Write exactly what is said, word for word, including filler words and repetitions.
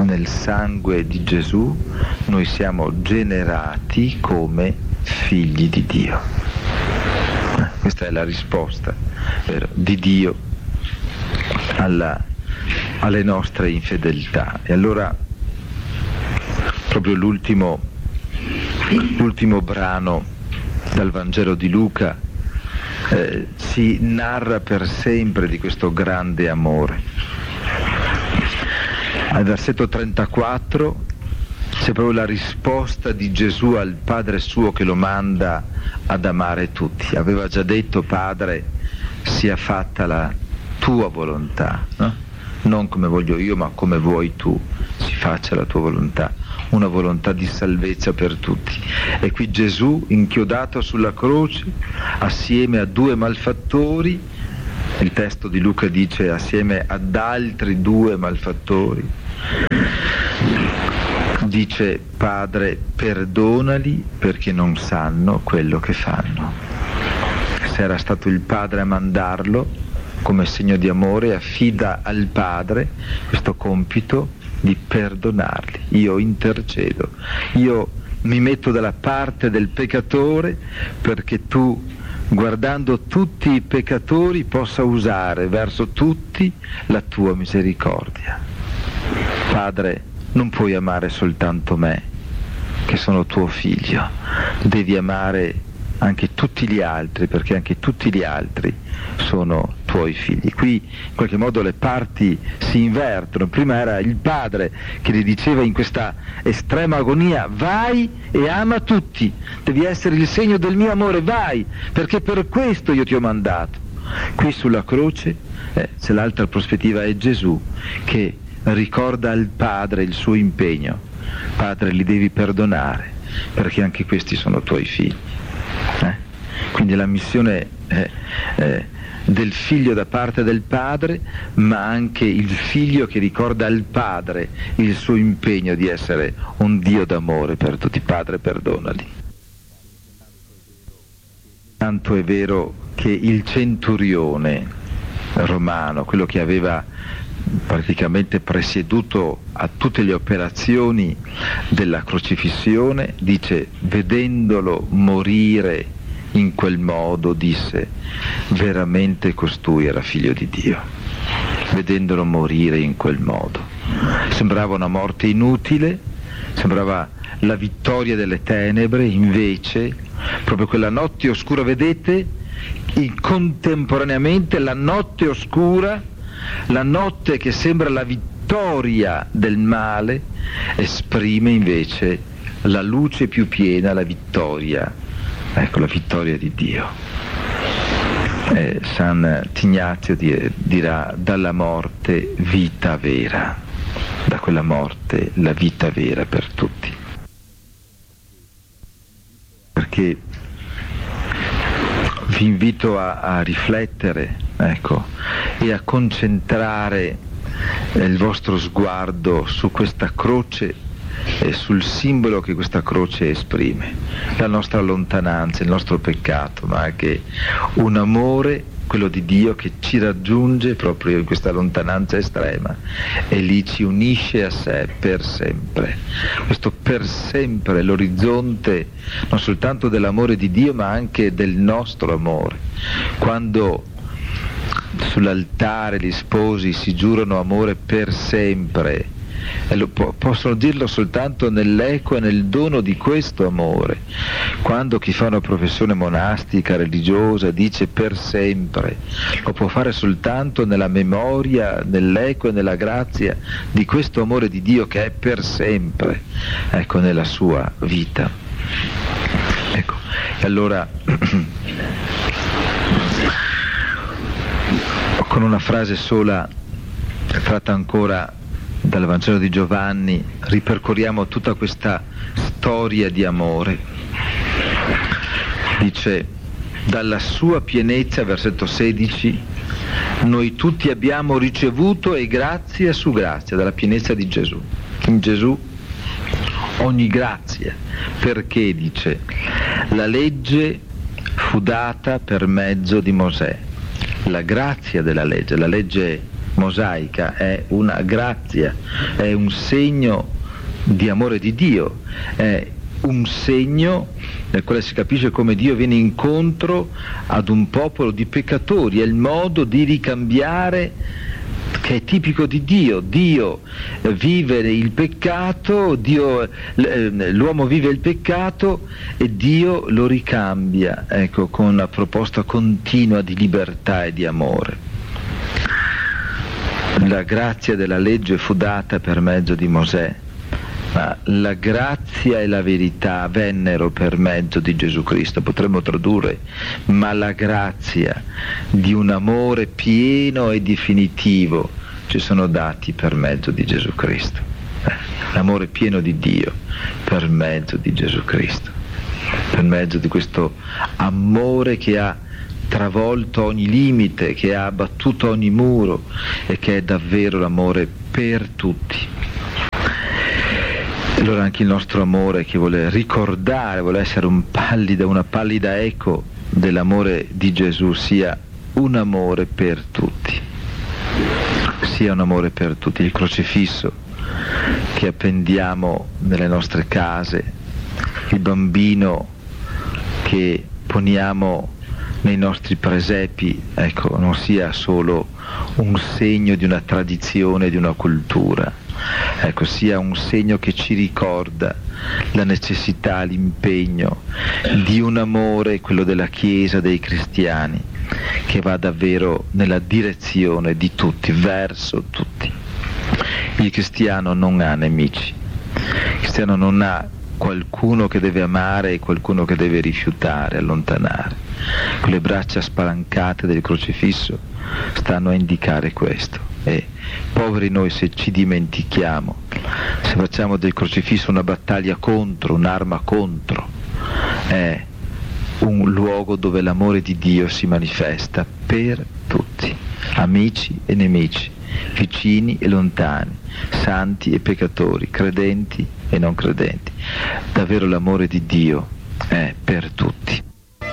nel sangue di Gesù noi siamo generati come figli di Dio. Questa è la risposta, vero, di Dio alla, alle nostre infedeltà. E allora proprio l'ultimo, l'ultimo brano dal Vangelo di Luca eh, ci narra per sempre di questo grande amore. Al versetto trentaquattro c'è proprio la risposta di Gesù al Padre suo che lo manda ad amare tutti. Aveva già detto: Padre, sia fatta la tua volontà, no? Non come voglio io, ma come vuoi tu, si faccia la tua volontà, una volontà di salvezza per tutti. E qui Gesù, inchiodato sulla croce, assieme a due malfattori, il testo di Luca dice assieme ad altri due malfattori, dice: Padre, perdonali perché non sanno quello che fanno. Se era stato il Padre a mandarlo come segno di amore, affida al Padre questo compito di perdonarli. Io intercedo, io mi metto dalla parte del peccatore perché tu, guardando tutti i peccatori, possa usare verso tutti la tua misericordia. Padre, non puoi amare soltanto me, che sono tuo figlio, devi amare anche tutti gli altri, perché anche tutti gli altri sono tuoi figli. Qui in qualche modo le parti si invertono. Prima era il padre che gli diceva in questa estrema agonia: vai e ama tutti, devi essere il segno del mio amore, vai, perché per questo io ti ho mandato. Qui sulla croce eh, c'è l'altra prospettiva, è Gesù che ricorda al padre il suo impegno: Padre, li devi perdonare perché anche questi sono tuoi figli. Eh? Quindi la missione è, è del figlio da parte del padre, ma anche il figlio che ricorda al padre il suo impegno di essere un Dio d'amore per tutti. Padre, perdonali. Tanto è vero che il centurione romano, quello che aveva praticamente presieduto a tutte le operazioni della crocifissione, dice: vedendolo morire in quel modo, disse: veramente costui era figlio di Dio. Vedendolo morire in quel modo, sembrava una morte inutile, sembrava la vittoria delle tenebre, invece proprio quella notte oscura, vedete, contemporaneamente la notte oscura, la notte che sembra la vittoria del male, esprime invece la luce più piena, la vittoria, ecco, la vittoria di Dio. Eh, San Tignazio dirà: dalla morte vita vera, da quella morte la vita vera per tutti. Perché vi invito a, a riflettere, ecco, e a concentrare eh, il vostro sguardo su questa croce e sul simbolo che questa croce esprime, la nostra lontananza, il nostro peccato, ma anche un amore, quello di Dio, che ci raggiunge proprio in questa lontananza estrema e lì ci unisce a sé per sempre. Questo per sempre è l'orizzonte non soltanto dell'amore di Dio, ma anche del nostro amore. Quando sull'altare gli sposi si giurano amore per sempre, e lo po- possono dirlo soltanto nell'eco e nel dono di questo amore. Quando chi fa una professione monastica, religiosa, dice per sempre, lo può fare soltanto nella memoria, nell'eco e nella grazia di questo amore di Dio che è per sempre, ecco, nella sua vita. Ecco, e allora con una frase sola, tratta ancora dal Vangelo di Giovanni, ripercorriamo tutta questa storia di amore. Dice: dalla sua pienezza, versetto sedici, noi tutti abbiamo ricevuto e grazia su grazia, dalla pienezza di Gesù. In Gesù ogni grazia, perché, dice, la legge fu data per mezzo di Mosè. La grazia della legge, la legge mosaica, è una grazia, è un segno di amore di Dio, è un segno nel quale si capisce come Dio viene incontro ad un popolo di peccatori, è il modo di ricambiare che è tipico di Dio. Dio vive il peccato, Dio, l'uomo vive il peccato e Dio lo ricambia, ecco, con una proposta continua di libertà e di amore. La grazia della legge fu data per mezzo di Mosè, ma la grazia e la verità vennero per mezzo di Gesù Cristo. Potremmo tradurre, ma la grazia di un amore pieno e definitivo ci sono dati per mezzo di Gesù Cristo. Eh, l'amore pieno di Dio per mezzo di Gesù Cristo, per mezzo di questo amore che ha travolto ogni limite, che ha abbattuto ogni muro e che è davvero l'amore per tutti. Allora anche il nostro amore, che vuole ricordare, vuole essere un pallida, una pallida eco dell'amore di Gesù, sia un amore per tutti, sia un amore per tutti. Il crocifisso che appendiamo nelle nostre case, il bambino che poniamo nei nostri presepi, ecco, non sia solo un segno di una tradizione, di una cultura, ecco, sia un segno che ci ricorda la necessità, l'impegno di un amore, quello della Chiesa, dei cristiani, che va davvero nella direzione di tutti, verso tutti. Il cristiano non ha nemici, il cristiano non ha qualcuno che deve amare e qualcuno che deve rifiutare, allontanare. Con le braccia spalancate del crocifisso stanno a indicare questo. E poveri noi se ci dimentichiamo, se facciamo del crocifisso una battaglia contro, un'arma contro, è un luogo dove l'amore di Dio si manifesta per tutti, amici e nemici, vicini e lontani, santi e peccatori, credenti e non credenti. Davvero l'amore di Dio è per tutti.